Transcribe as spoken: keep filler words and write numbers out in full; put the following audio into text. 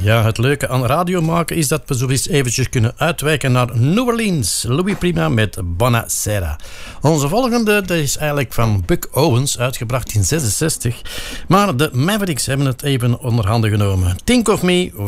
Ja, het leuke aan radio maken is dat we zo eens eventjes kunnen uitwijken naar New Orleans. Louis Prima met Bonacera. Onze volgende dat is eigenlijk van Buck Owens, uitgebracht in zesenzestig. Maar de Mavericks hebben het even onder handen genomen. Think of Me